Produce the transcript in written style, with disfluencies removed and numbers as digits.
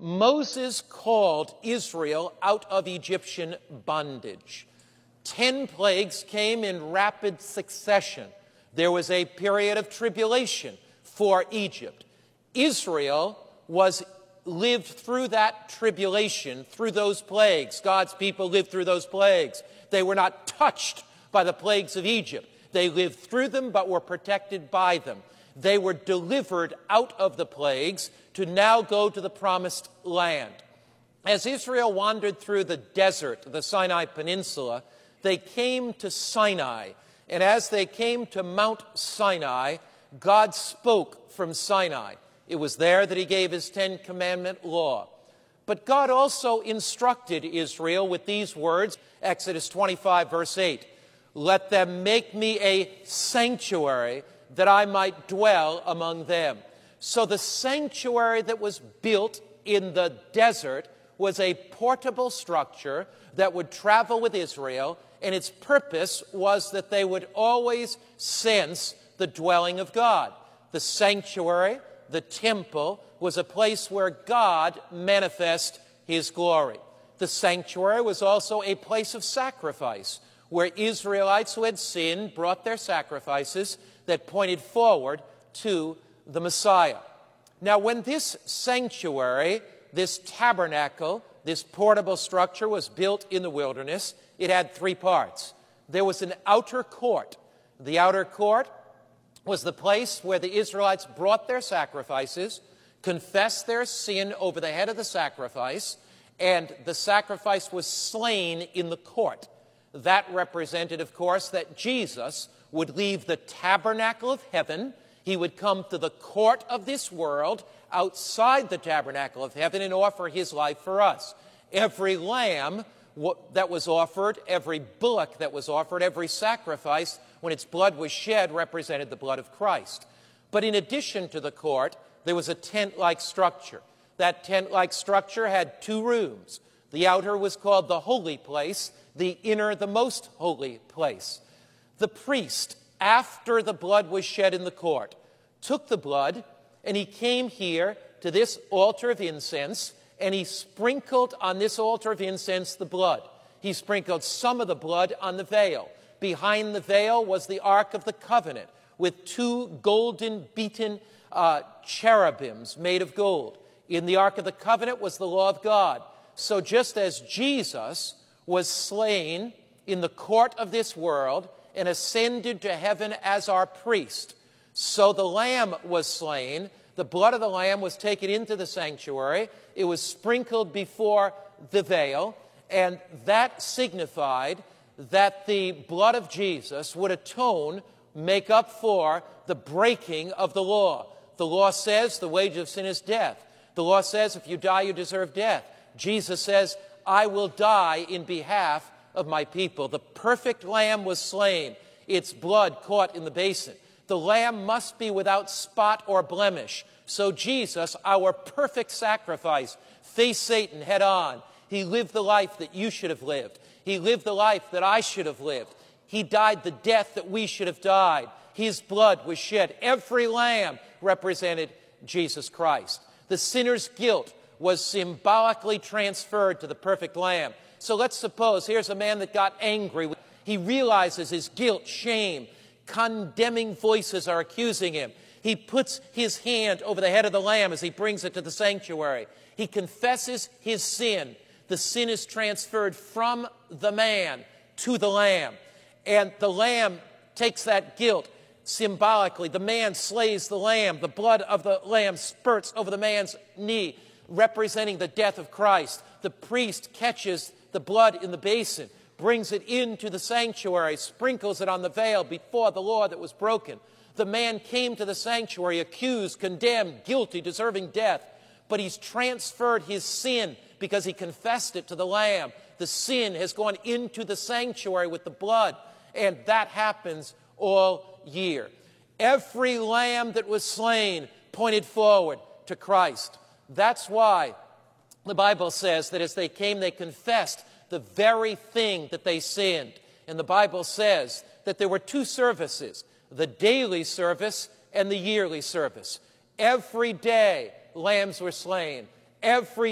Moses called Israel out of Egyptian bondage. 10 plagues came in rapid succession. There was a period of tribulation for Egypt. Israel lived through that tribulation, through those plagues. God's people lived through those plagues. They were not touched by the plagues of Egypt. They lived through them but were protected by them. They were delivered out of the plagues to now go to the promised land. As Israel wandered through the desert, the Sinai Peninsula, they came to Sinai. And as they came to Mount Sinai, God spoke from Sinai. It was there that he gave his 10-commandment law. But God also instructed Israel with these words, Exodus 25, verse 8, "Let them make me a sanctuary that I might dwell among them." So the sanctuary that was built in the desert was a portable structure that would travel with Israel, and its purpose was that they would always sense the dwelling of God. The sanctuary, the temple, was a place where God manifests his glory. The sanctuary was also a place of sacrifice, where Israelites who had sinned brought their sacrifices that pointed forward to the Messiah. Now, when this sanctuary, this tabernacle, this portable structure was built in the wilderness, it had 3 parts. There was an outer court. The outer court was the place where the Israelites brought their sacrifices, confessed their sin over the head of the sacrifice, and the sacrifice was slain in the court. That represented, of course, that Jesus would leave the tabernacle of heaven. He would come to the court of this world outside the tabernacle of heaven and offer his life for us. Every lamb that was offered, every bullock that was offered, every sacrifice, when its blood was shed, represented the blood of Christ. But in addition to the court, there was a tent-like structure. That tent-like structure had 2 rooms. The outer was called the holy place, the inner the most holy place. The priest, after the blood was shed in the court, took the blood and he came here to this altar of incense and he sprinkled on this altar of incense the blood. He sprinkled some of the blood on the veil. Behind the veil was the Ark of the Covenant with 2 golden beaten cherubims made of gold. In the Ark of the Covenant was the law of God. So just as Jesus was slain in the court of this world and ascended to heaven as our priest, so the Lamb was slain. The blood of the Lamb was taken into the sanctuary. It was sprinkled before the veil, and that signified that the blood of Jesus would atone, make up for the breaking of the law. The law says the wages of sin is death. The law says if you die, you deserve death. Jesus says, I will die in behalf of my people. The perfect lamb was slain, its blood caught in the basin. The lamb must be without spot or blemish. So Jesus, our perfect sacrifice, faced Satan head on. He lived the life that you should have lived. He lived the life that I should have lived. He died the death that we should have died. His blood was shed. Every lamb represented Jesus Christ. The sinner's guilt was symbolically transferred to the perfect lamb. So let's suppose here's a man that got angry. He realizes his guilt, shame, condemning voices are accusing him. He puts his hand over the head of the lamb as he brings it to the sanctuary. He confesses his sin. The sin is transferred from the man to the lamb. And the lamb takes that guilt symbolically. The man slays the lamb. The blood of the lamb spurts over the man's knee, representing the death of Christ. The priest catches the blood in the basin, brings it into the sanctuary, sprinkles it on the veil before the law that was broken. The man came to the sanctuary accused, condemned, guilty, deserving death, but he's transferred his sin because he confessed it to the Lamb. The sin has gone into the sanctuary with the blood, and that happens all year. Every lamb that was slain pointed forward to Christ. That's why the Bible says that as they came, they confessed the very thing that they sinned. And the Bible says that there were 2 services, the daily service and the yearly service. Every day, lambs were slain. Every